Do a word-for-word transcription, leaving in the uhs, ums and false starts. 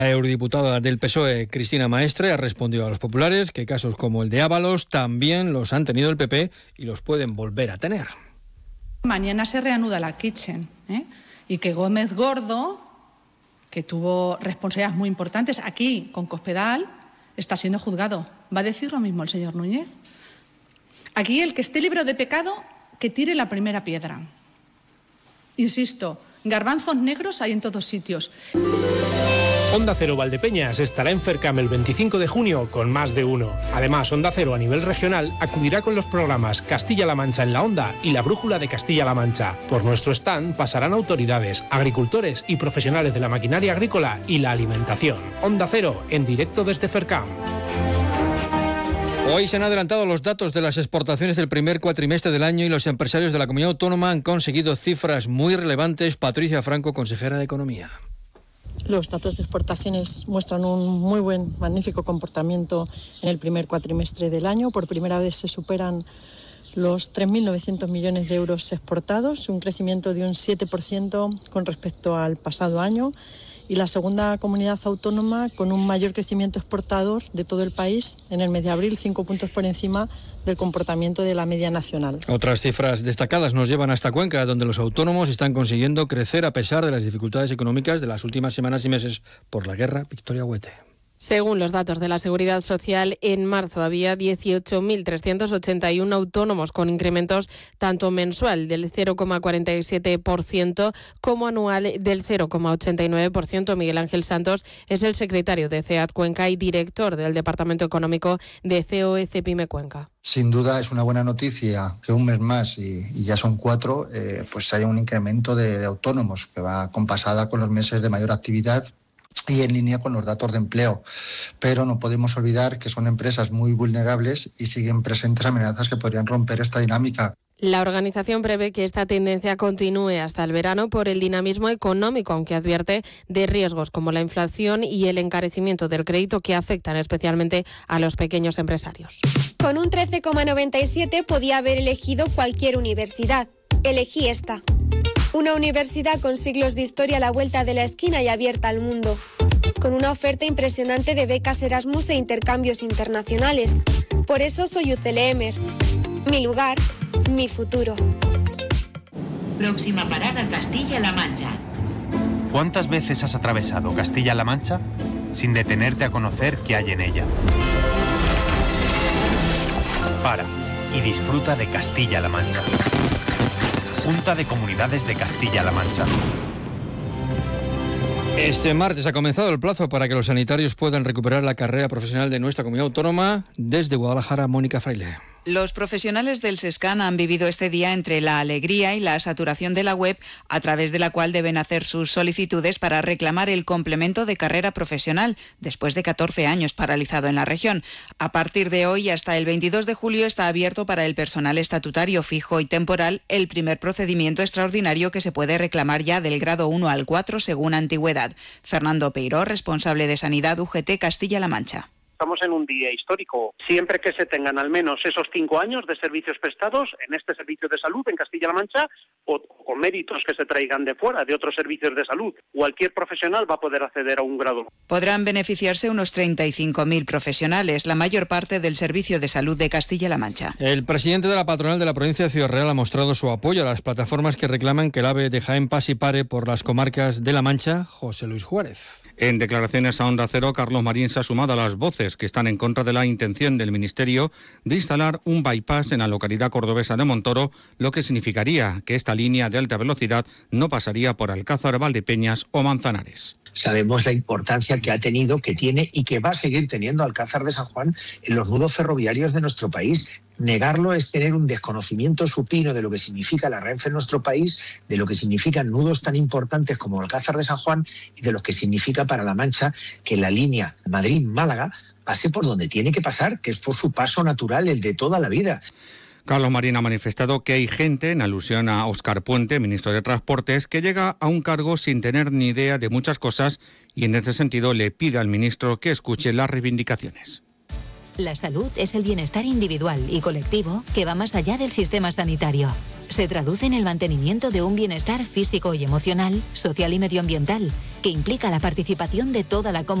La eurodiputada del P S O E, Cristina Maestre, ha respondido a los populares que casos como el de Ábalos también los han tenido el P P y los pueden volver a tener. Mañana se reanuda la Kitchen, ¿eh? Y que Gómez Gordo, que tuvo responsabilidades muy importantes aquí con Cospedal, está siendo juzgado. ¿Va a decir lo mismo el señor Núñez? Aquí el que esté libre de pecado, que tire la primera piedra. Insisto, garbanzos negros hay en todos sitios. Onda Cero Valdepeñas estará en FERCAM el veinticinco de junio con más de uno. Además, Onda Cero a nivel regional acudirá con los programas Castilla-La Mancha en la Onda y La Brújula de Castilla-La Mancha. Por nuestro stand pasarán autoridades, agricultores y profesionales de la maquinaria agrícola y la alimentación. Onda Cero en directo desde FERCAM. Hoy se han adelantado los datos de las exportaciones del primer cuatrimestre del año y los empresarios de la comunidad autónoma han conseguido cifras muy relevantes. Patricia Franco, consejera de Economía. Los datos de exportaciones muestran un muy buen, magnífico comportamiento en el primer cuatrimestre del año. Por primera vez se superan los tres mil novecientos millones de euros exportados, un crecimiento de un siete por ciento con respecto al pasado año, y la segunda comunidad autónoma con un mayor crecimiento exportador de todo el país en el mes de abril, cinco puntos por encima del comportamiento de la media nacional. Otras cifras destacadas nos llevan hasta Cuenca, donde los autónomos están consiguiendo crecer a pesar de las dificultades económicas de las últimas semanas y meses por la guerra. Victoria Huete. Según los datos de la Seguridad Social, en marzo había dieciocho mil trescientos ochenta y uno autónomos con incrementos tanto mensual del cero coma cuarenta y siete por ciento como anual del cero coma ochenta y nueve por ciento. Miguel Ángel Santos es el secretario de C E A T Cuenca y director del Departamento Económico de C O E Cepime Cuenca. Sin duda es una buena noticia que un mes más, y, y ya son cuatro, eh, pues haya un incremento de, de autónomos que va compasada con los meses de mayor actividad y en línea con los datos de empleo. Pero no podemos olvidar que son empresas muy vulnerables y siguen presentes amenazas que podrían romper esta dinámica. La organización prevé que esta tendencia continúe hasta el verano por el dinamismo económico, aunque advierte de riesgos como la inflación y el encarecimiento del crédito que afectan especialmente a los pequeños empresarios. Con un trece coma noventa y siete podía haber elegido cualquier universidad. Elegí esta. Una universidad con siglos de historia a la vuelta de la esquina y abierta al mundo, con una oferta impresionante de becas Erasmus e intercambios internacionales. Por eso soy U C L M E R. Mi lugar, mi futuro. Próxima parada, Castilla-La Mancha. ¿Cuántas veces has atravesado Castilla-La Mancha sin detenerte a conocer qué hay en ella? Para y disfruta de Castilla-La Mancha. Junta de Comunidades de Castilla-La Mancha. Este martes ha comenzado el plazo para que los sanitarios puedan recuperar la carrera profesional de nuestra comunidad autónoma. Desde Guadalajara, Mónica Fraile. Los profesionales del SESCAN han vivido este día entre la alegría y la saturación de la web, a través de la cual deben hacer sus solicitudes para reclamar el complemento de carrera profesional, después de catorce años paralizado en la región. A partir de hoy hasta el veintidós de julio está abierto para el personal estatutario fijo y temporal el primer procedimiento extraordinario que se puede reclamar ya del grado uno al cuatro según antigüedad. Fernando Peiró, responsable de Sanidad U G T Castilla-La Mancha. Estamos en un día histórico. Siempre que se tengan al menos esos cinco años de servicios prestados en este servicio de salud en Castilla-La Mancha o con méritos que se traigan de fuera, de otros servicios de salud, cualquier profesional va a poder acceder a un grado. Podrán beneficiarse unos treinta y cinco mil profesionales, la mayor parte del Servicio de Salud de Castilla-La Mancha. El presidente de la patronal de la provincia de Ciudad Real ha mostrado su apoyo a las plataformas que reclaman que el AVE de Jaén pase y pare por las comarcas de La Mancha. José Luis Juárez. En declaraciones a Onda Cero, Carlos Marín se ha sumado a las voces que están en contra de la intención del Ministerio de instalar un bypass en la localidad cordobesa de Montoro, lo que significaría que esta línea de alta velocidad no pasaría por Alcázar, Valdepeñas o Manzanares. Sabemos la importancia que ha tenido, que tiene y que va a seguir teniendo Alcázar de San Juan en los nudos ferroviarios de nuestro país. Negarlo es tener un desconocimiento supino de lo que significa la Renfe en nuestro país, de lo que significan nudos tan importantes como Alcázar de San Juan y de lo que significa para La Mancha que la línea Madrid-Málaga pase por donde tiene que pasar, que es por su paso natural, el de toda la vida. Carlos Marín ha manifestado que hay gente, en alusión a Óscar Puente, ministro de Transportes, que llega a un cargo sin tener ni idea de muchas cosas y en ese sentido le pide al ministro que escuche las reivindicaciones. La salud es el bienestar individual y colectivo que va más allá del sistema sanitario. se traduce en el mantenimiento de un bienestar físico y emocional, social y medioambiental, que implica la participación de toda la comunidad